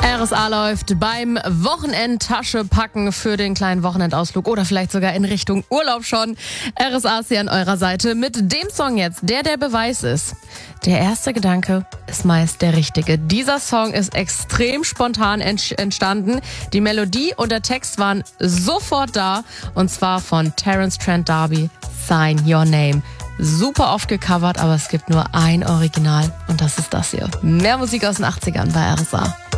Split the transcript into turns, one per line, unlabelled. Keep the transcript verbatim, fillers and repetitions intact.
R S A läuft beim Wochenendtasche packen für den kleinen Wochenendausflug oder vielleicht sogar in Richtung Urlaub schon. R S A ist hier an eurer Seite mit dem Song jetzt, der der Beweis ist. Der erste Gedanke ist meist der richtige. Dieser Song ist extrem spontan entstanden. Die Melodie und der Text waren sofort da und zwar von Terence Trent D'Arby, Sign Your Name. Super oft gecovert, aber es gibt nur ein Original und das ist das hier. Mehr Musik aus den achtzigern bei R S A.